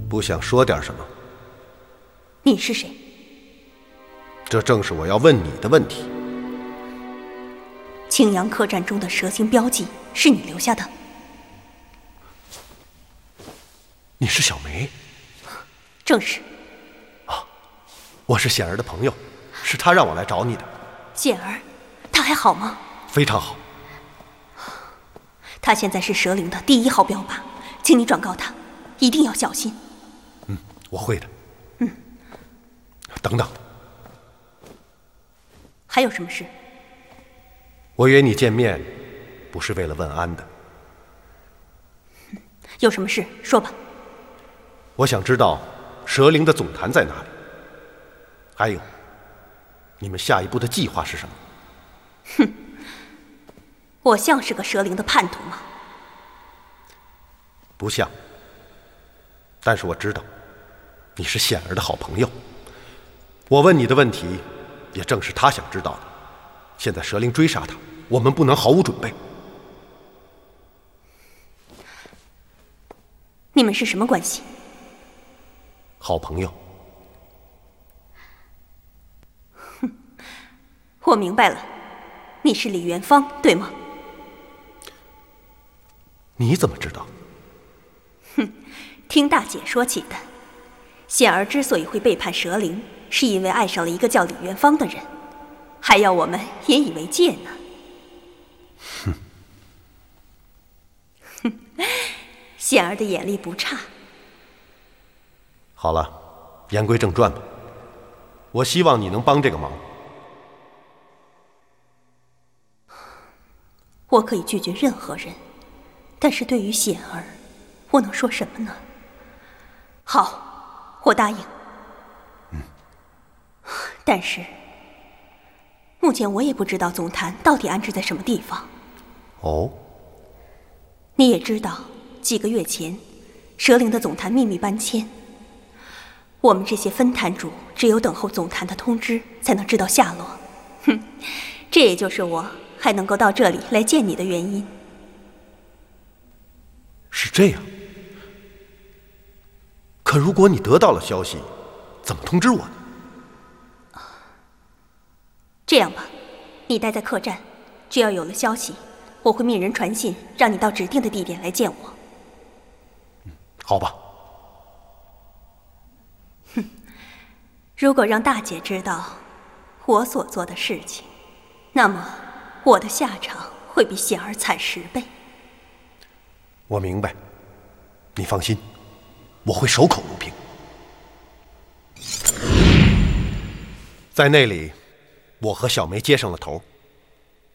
不想说点什么？ 你是谁？ 这正是我要问你的问题。 青阳客栈中的蛇形标记是你留下的？ 你是小梅？ 正是。 我是显儿的朋友，是他让我来找你的。 显儿，他还好吗？ 非常好。 他现在是蛇灵的第1号标靶，请你转告他，一定要小心。 我会的。等等， 还有什么事？ 我约你见面，不是为了问安的。 有什么事说吧。 我想知道蛇灵的总坛在哪里，还有你们下一步的计划是什么？ 我像是个蛇灵的叛徒吗？ 不像，但是我知道你是显儿的好朋友。我问你的问题也正是他想知道的。现在蛇灵追杀他，我们不能毫无准备。 你们是什么关系？ 好朋友。 我明白了，你是李元芳，对吗？ 你怎么知道？ 听大姐说起的。显儿之所以会背叛蛇灵，是因为爱上了一个叫李元芳的人，还要我们引以为戒呢。显儿的眼力不差。 好了，言归正传吧。我希望你能帮这个忙。 我可以拒绝任何人，但是对于显儿，我能说什么呢？好，我答应。但是目前我也不知道总坛到底安置在什么地方。 哦， 你也知道，几个月前蛇灵的总坛秘密搬迁，我们这些分坛主只有等候总坛的通知才能知道下落。这也就是我还能够到这里来见你的原因。 是这样。可如果你得到了消息，怎么通知我呢？ 这样吧，你待在客栈，只要有了消息，我会命人传信，让你到指定的地点来见我。 好吧。 如果让大姐知道我所做的事情，那么我的下场会比显儿惨10倍。 我明白，你放心，我会守口如瓶。在那里，我和小梅接上了头。